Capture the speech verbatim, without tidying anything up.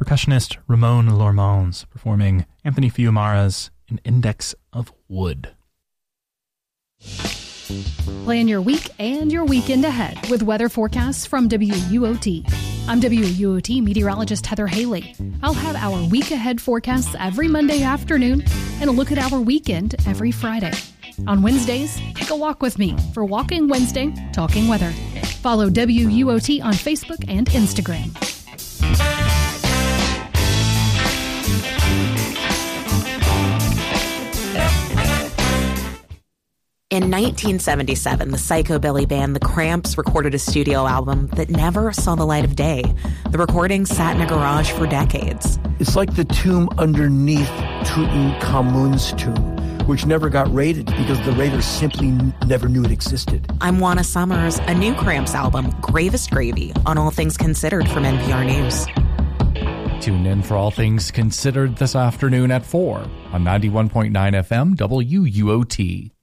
percussionist Ramon Lormans performing Anthony Fiumara's An Index of Wood. Plan your week and your weekend ahead with weather forecasts from W U O T. I'm W U O T meteorologist Heather Haley. I'll have our week ahead forecasts every Monday afternoon and a look at our weekend every Friday. On Wednesdays, take a walk with me for Walking Wednesday, Talking Weather. Follow W U O T on Facebook and Instagram. In nineteen seventy-seven, the psychobilly band The Cramps recorded a studio album that never saw the light of day. The recording sat in a garage for decades. It's like the tomb underneath Tutankhamun's tomb, which never got raided because the raiders simply n- never knew it existed. I'm Juana Summers. A new Cramps album, Gravest Gravy, on All Things Considered from N P R News. Tune in for All Things Considered this afternoon at four on ninety-one point nine F M W U O T.